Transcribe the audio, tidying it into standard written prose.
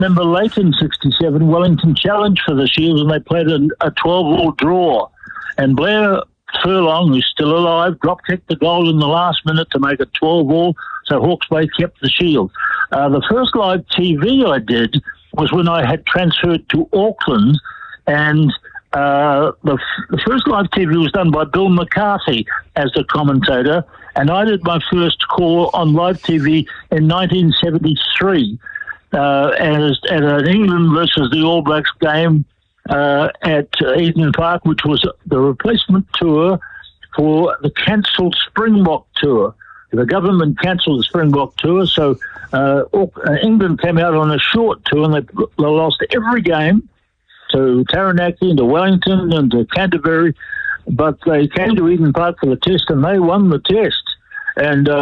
remember late in 67, Wellington challenged for the Shield and they played a 12-all draw. And Blair Furlong, who's still alive, drop-kicked the goal in the last minute to make it 12-all, so Hawke's Bay kept the Shield. The first live TV I did was when I had transferred to Auckland, and the first live TV was done by Bill McCarthy as the commentator, and I did my first call on live TV in 1973 at an England versus the All Blacks game at Eden Park, which was the replacement tour for the cancelled Springbok tour. The government cancelled the Springbok tour, so England came out on a short tour, and they lost every game to Taranaki and to Wellington and to Canterbury, but they came to Eden Park for the test, and they won the test. And